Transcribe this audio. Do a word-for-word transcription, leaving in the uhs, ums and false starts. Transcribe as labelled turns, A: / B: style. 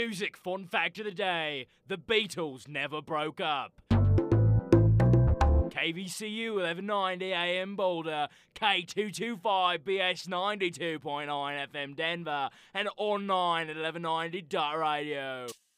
A: music fun fact of the day. The Beatles never broke up. K V C U eleven ninety A M Boulder, K two twenty-five B S ninety-two point nine F M Denver, and online at eleven ninety dot radio.